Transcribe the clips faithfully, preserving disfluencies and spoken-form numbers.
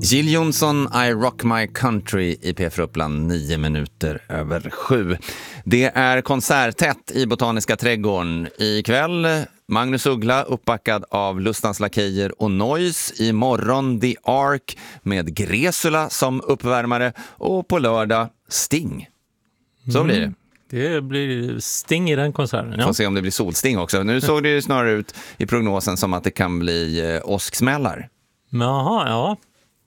Jill Johnson, I Rock My Country i P F Uppland, nio minuter över sju. Det är konserttätt i Botaniska trädgården ikväll. Magnus Uggla uppbackad av Lustans Lakejer och Noise. Imorgon The Ark med Gresula som uppvärmare. Och på lördag Sting. Så mm. blir det. Det blir Sting i den konserten. Ja. Får se om det blir solsting också. Nu såg det ju snarare ut i prognosen som att det kan bli eh, åsksmällar. Jaha, ja.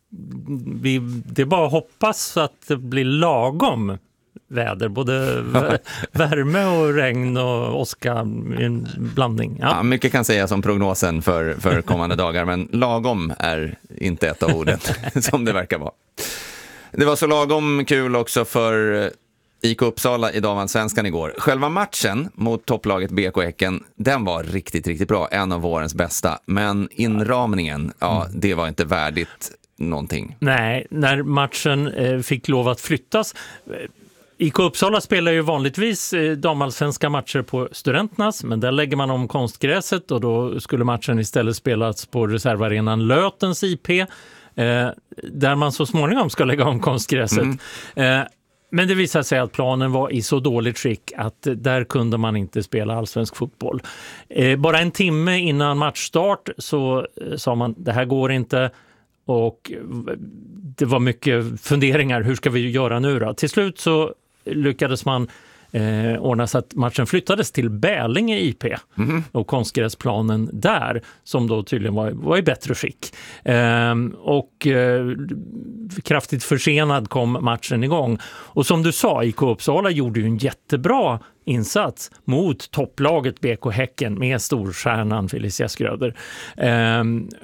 Vi, det är bara att hoppas att det blir lagom väder. Både värme och regn och åska i en blandning. Ja. Ja, mycket kan sägas om prognosen för, för kommande dagar. Men lagom är inte ett av orden som det verkar vara. Det var så lagom kul också för I K Uppsala i damallsvenskan igår. Själva matchen mot topplaget B K Häcken, den var riktigt, riktigt bra. En av vårens bästa. Men inramningen, ja, det var inte värdigt någonting. Nej, när matchen eh, fick lov att flyttas. I K Uppsala spelar ju vanligtvis eh, damallsvenska matcher på Studenternas, men där lägger man om konstgräset och då skulle matchen istället spelas på reservarenan Lötens I P, eh, där man så småningom ska lägga om konstgräset. Mm. Eh, Men det visade sig att planen var i så dåligt skick att där kunde man inte spela allsvensk fotboll. Eh, bara en timme innan matchstart så eh, sa man det här går inte, och det var mycket funderingar. Hur ska vi göra nu då? Till slut så lyckades man eh, ordna så att matchen flyttades till Bälinge I P mm. och konstgräsplanen där som då tydligen var, var i bättre skick. Eh, och eh, kraftigt försenad kom matchen igång. Och som du sa, I K Uppsala gjorde ju en jättebra insats mot topplaget B K Häcken med storstjärnan Felicia Skröder. Eh,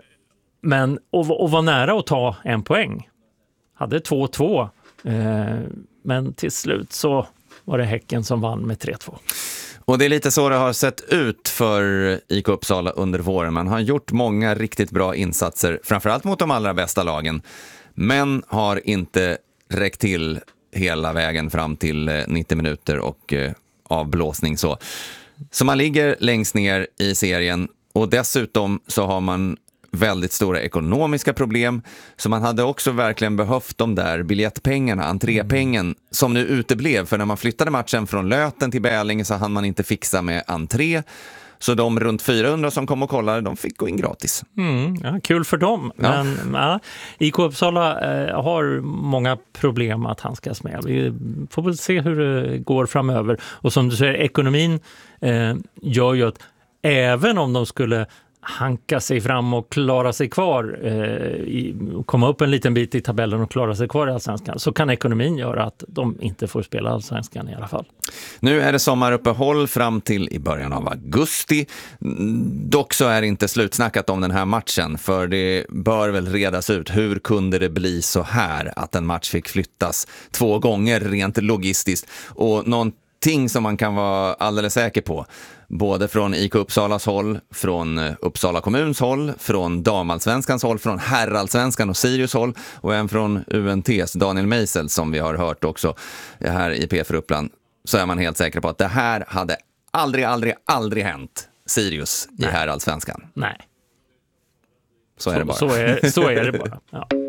men och, och var nära att ta en poäng. Hade två två. Eh, men till slut så var det Häcken som vann med tre två. Och det är lite så det har sett ut för I K Uppsala under våren. Man har gjort många riktigt bra insatser, framförallt mot de allra bästa lagen. Men har inte räckt till hela vägen fram till nittio minuter och eh, avblåsning så. Så man ligger längst ner i serien, och dessutom så har man väldigt stora ekonomiska problem, så man hade också verkligen behövt de där biljettpengarna, entrépengen, som nu uteblev, för när man flyttade matchen från Löten till Bälinge så hann man inte fixa med entré, så de runt fyrahundra som kom och kollade, de fick gå in gratis. Mm, ja, kul för dem, ja. Men ja, I K Uppsala eh, har många problem att handskas med. Vi får väl se hur det går framöver, och som du säger, ekonomin eh, gör ju att även om de skulle hanka sig fram och klara sig kvar, eh, i, komma upp en liten bit i tabellen och klara sig kvar i allsvenskan, så kan ekonomin göra att de inte får spela allsvenskan i alla fall. Nu är det sommaruppehåll fram till i början av augusti. Dock så är det inte slutsnackat om den här matchen, för det bör väl redas ut. Hur kunde det bli så här att en match fick flyttas två gånger rent logistiskt? Och någonting som man kan vara alldeles säker på, både från I K Uppsalas håll, från Uppsala kommuns håll, från damallsvenskans håll, från herrallsvenskan och Sirius håll, och även från U N T:s Daniel Meisel som vi har hört också här i P F Uppland, så är man helt säker på att det här hade aldrig, aldrig, aldrig hänt Sirius i herrallsvenskan. Nej. Så är så, det bara. Så är, så är det bara, ja.